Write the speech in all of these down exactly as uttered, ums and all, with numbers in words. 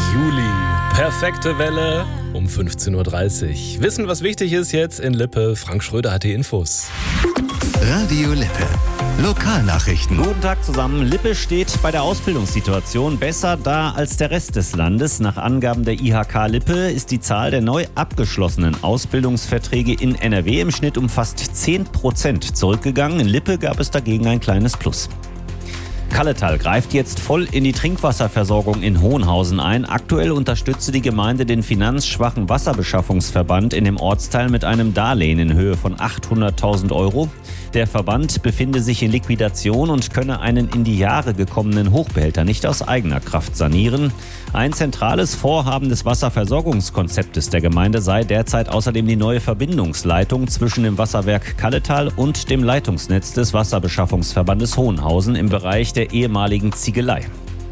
Juli. Perfekte Welle um fünfzehn Uhr dreißig. Wissen, was wichtig ist jetzt in Lippe? Frank Schröder hat die Infos. Radio Lippe. Lokalnachrichten. Guten Tag zusammen. Lippe steht bei der Ausbildungssituation besser da als der Rest des Landes. Nach Angaben der I H K Lippe ist die Zahl der neu abgeschlossenen Ausbildungsverträge in N R W im Schnitt um fast zehn Prozent zurückgegangen. In Lippe gab es dagegen ein kleines Plus. Kalletal greift jetzt voll in die Trinkwasserversorgung in Hohenhausen ein. Aktuell unterstütze die Gemeinde den finanzschwachen Wasserbeschaffungsverband in dem Ortsteil mit einem Darlehen in Höhe von achthunderttausend Euro. Der Verband befinde sich in Liquidation und könne einen in die Jahre gekommenen Hochbehälter nicht aus eigener Kraft sanieren. Ein zentrales Vorhaben des Wasserversorgungskonzeptes der Gemeinde sei derzeit außerdem die neue Verbindungsleitung zwischen dem Wasserwerk Kalletal und dem Leitungsnetz des Wasserbeschaffungsverbandes Hohenhausen im Bereich der ehemaligen Ziegelei.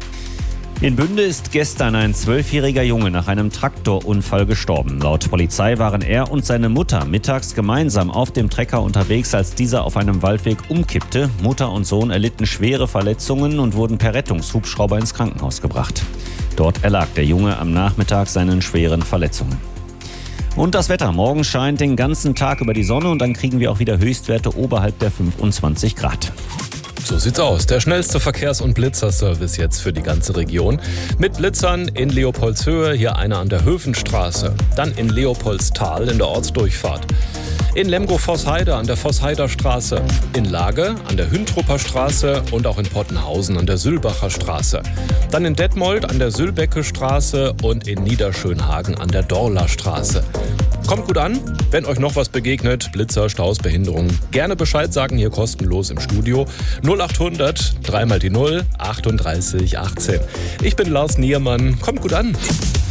In Bünde ist gestern ein zwölfjähriger Junge nach einem Traktorunfall gestorben. Laut Polizei waren er und seine Mutter mittags gemeinsam auf dem Trecker unterwegs, als dieser auf einem Waldweg umkippte. Mutter und Sohn erlitten schwere Verletzungen und wurden per Rettungshubschrauber ins Krankenhaus gebracht. Dort erlag der Junge am Nachmittag seinen schweren Verletzungen. Und das Wetter. Morgen scheint den ganzen Tag über die Sonne und dann kriegen wir auch wieder Höchstwerte oberhalb der fünfundzwanzig Grad. So sieht's aus. Der schnellste Verkehrs- und Blitzerservice jetzt für die ganze Region. Mit Blitzern in Leopoldshöhe, hier einer an der Höfenstraße. Dann in Leopoldstal in der Ortsdurchfahrt. In Lemgo-Vossheide an der Vossheider Straße. In Lage an der Hüntrupper Straße und auch in Pottenhausen an der Sülbacher Straße. Dann in Detmold an der Sülbecke Straße und in Niederschönhagen an der Dorler Straße. Kommt gut an, wenn euch noch was begegnet, Blitzer, Staus, Behinderungen, gerne Bescheid sagen, hier kostenlos im Studio. null achthundert, dreimal die null, achtunddreißig achtzehn. Ich bin Lars Niermann, kommt gut an.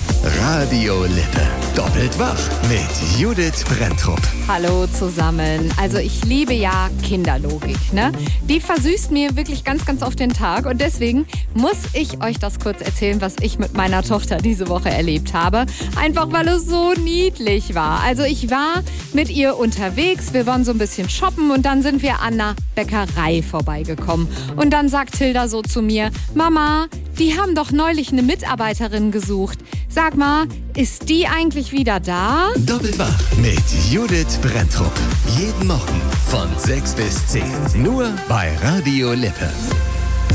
Radio Lippe. Doppelt wach mit Judith Brenntrup. Hallo zusammen. Also ich liebe ja Kinderlogik, ne? Die versüßt mir wirklich ganz, ganz oft den Tag und deswegen muss ich euch das kurz erzählen, was ich mit meiner Tochter diese Woche erlebt habe. Einfach, weil es so niedlich war. Also ich war mit ihr unterwegs, wir waren so ein bisschen shoppen und dann sind wir an einer Bäckerei vorbeigekommen. Und dann sagt Hilda so zu mir, Mama, die haben doch neulich eine Mitarbeiterin gesucht. Sag mal, ist die eigentlich wieder da? Doppelt wach mit Judith Brenntrup. Jeden Morgen von sechs bis zehn. Nur bei Radio Lippe.